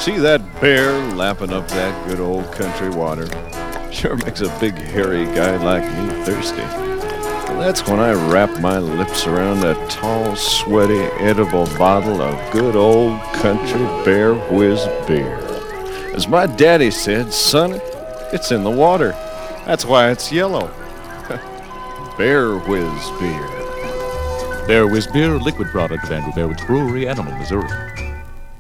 See that bear lapping up that good old country water? Sure makes a big hairy guy like me thirsty. That's when I wrap my lips around that tall, sweaty, edible bottle of good old country Bear Whiz beer. As my daddy said, son, it's in the water. That's why it's yellow. Bear Whiz beer. Bear Whiz beer, a liquid product of Andrew Bear Woods Brewery, Animal, Missouri.